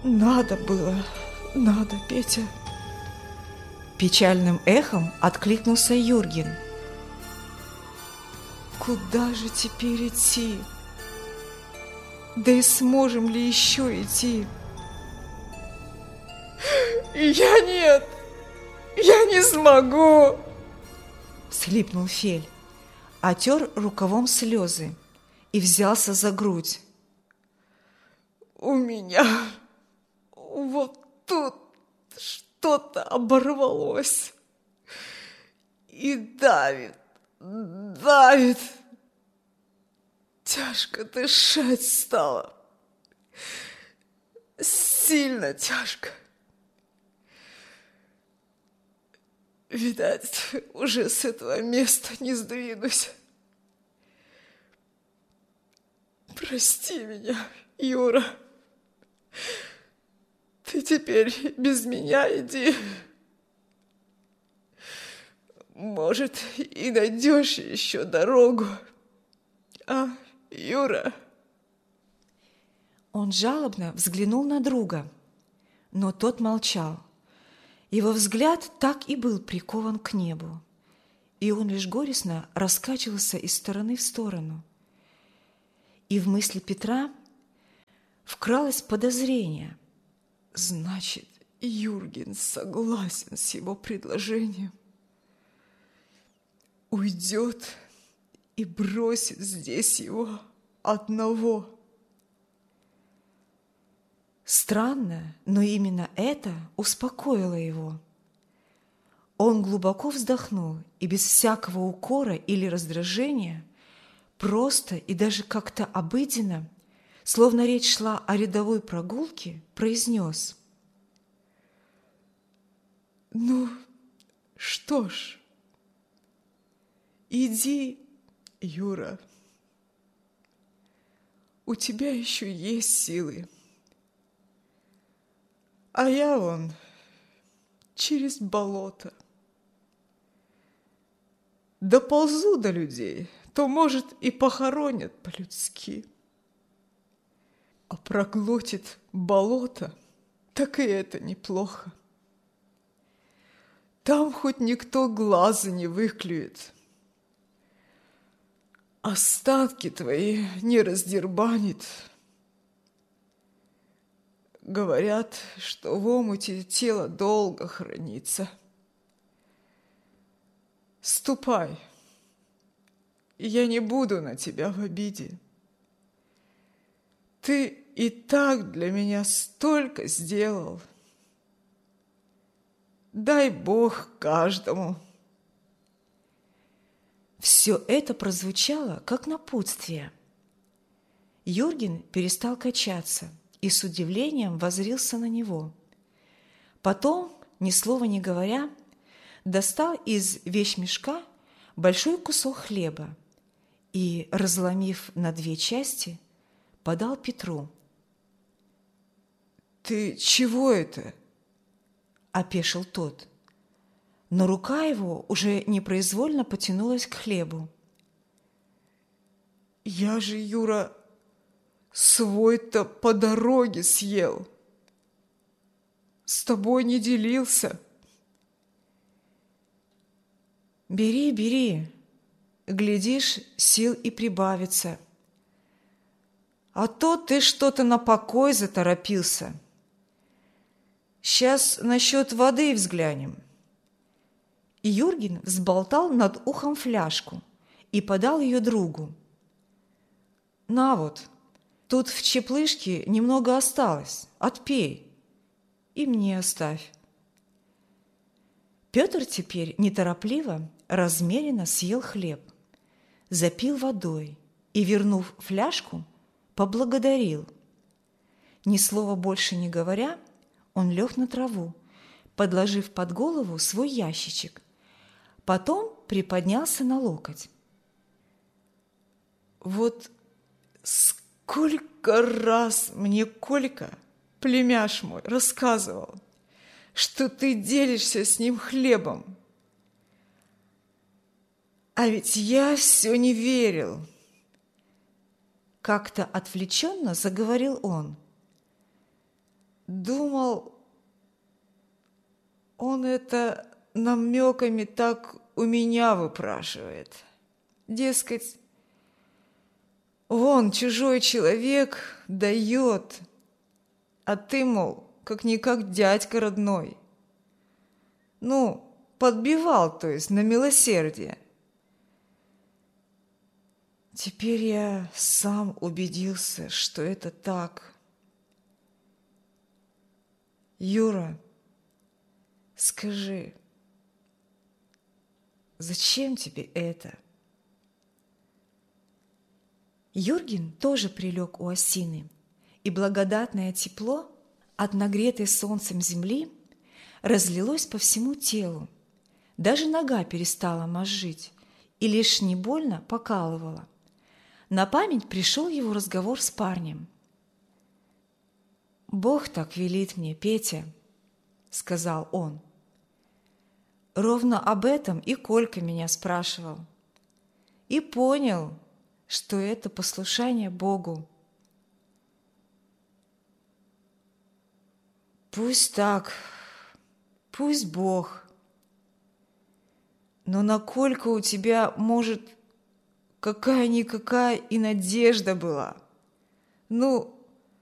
Надо было, надо, Петя. Печальным эхом откликнулся Юрген. Куда же теперь идти? Да и сможем ли еще идти? Я не смогу, всхлипнул Фель, отер рукавом слезы и взялся за грудь. У меня вот тут что-то оборвалось и давит. Тяжко дышать стало. Сильно тяжко. Видать, уже с этого места не сдвинусь. Прости меня, Юра. Ты теперь без меня иди. Может, и найдешь еще дорогу. А, Юра? Он жалобно взглянул на друга, но тот молчал. Его взгляд так и был прикован к небу, и он лишь горестно раскачивался из стороны в сторону. И в мысли Петра вкралось подозрение. Значит, Юрген согласен с его предложением. Уйдет и бросит здесь его одного. Странно, но именно это успокоило его. Он глубоко вздохнул и без всякого укора или раздражения, просто и даже как-то обыденно, словно речь шла о рядовой прогулке, произнес: «Ну, что ж, иди, Юра, у тебя еще есть силы, а я вон через болото. Доползу до людей, то, может, и похоронят по-людски. А проглотит болото, так и это неплохо. Там хоть никто глаза не выклюет. Остатки твои не раздербанит. Говорят, что в омуте тело долго хранится. Ступай, я не буду на тебя в обиде. Ты и так для меня столько сделал. Дай Бог каждому». Все это прозвучало, как напутствие. Юрген перестал качаться и с удивлением воззрился на него. Потом, ни слова не говоря, достал из вещмешка большой кусок хлеба и, разломив на 2 части, подал Петру. «Ты чего это?» – опешил тот. Но рука его уже непроизвольно потянулась к хлебу. «Я же, Юра, свой-то по дороге съел. С тобой не делился». «Бери, бери, глядишь, сил и прибавится. А то ты что-то на покой заторопился. Сейчас насчет воды взглянем». И Юрген взболтал над ухом фляжку и подал ее другу. «На вот, тут в чеплышке немного осталось, отпей и мне оставь». Петр теперь неторопливо, размеренно съел хлеб, запил водой и, вернув фляжку, поблагодарил. Ни слова больше не говоря, он лег на траву, подложив под голову свой ящичек. Потом приподнялся на локоть. «Вот сколько раз мне Колька, племяш мой, рассказывал, что ты делишься с ним хлебом. А ведь я все не верил». Как-то отвлеченно заговорил он. думал, он это намеками так у меня выпрашивает. Дескать, вон чужой человек дает, а ты, мол, как-никак дядька родной. Ну, подбивал, то есть, на милосердие. Теперь я сам убедился, что это так. Юра, скажи, зачем тебе это? Юрген тоже прилег у осины, и благодатное тепло от нагретой солнцем земли разлилось по всему телу. Даже нога перестала мозжить и лишь не больно покалывала. На память пришел его разговор с парнем. «Бог так велит мне, Петя», — сказал он. Ровно об этом и Колька меня спрашивал. И понял, что это послушание Богу. Пусть так, пусть Бог. Но на Колька у тебя, может, какая-никакая и надежда была. Ну,